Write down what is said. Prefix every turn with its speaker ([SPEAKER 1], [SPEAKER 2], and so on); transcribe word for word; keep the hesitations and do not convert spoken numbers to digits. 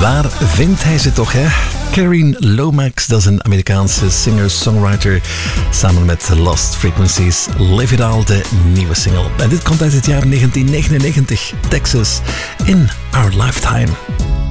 [SPEAKER 1] Waar vindt hij ze toch, hè? Karine Lomax, dat is een Amerikaanse singer-songwriter. Samen met Lost Frequencies, Live It All, de nieuwe single. En dit komt uit het jaar negentien negenennegentig, Texas, in Our Lifetime.